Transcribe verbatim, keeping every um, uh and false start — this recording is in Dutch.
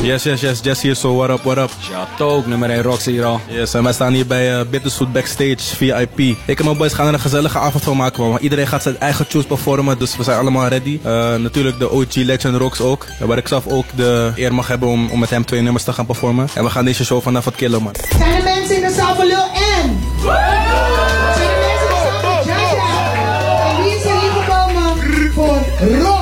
Yes, yes, yes. Jess hier zo. What up, what up? Ja, toch. Nummer één Roxy hier al. Yes, en wij staan hier bij uh, Bitterzoet Backstage, V I P. Ik en mijn boys gaan er een gezellige avond van maken, man. Iedereen gaat zijn eigen tunes performen, dus we zijn allemaal ready. Uh, natuurlijk de O G Legend Rox ook. Waar ik zelf ook de eer mag hebben om, om met hem twee nummers te gaan performen. En we gaan deze show vanaf het killen, man. Zijn er mensen in de zaal voor Lil N? Zijn er mensen in de zaal voor Jaja? En wie is er hier gekomen voor Rox?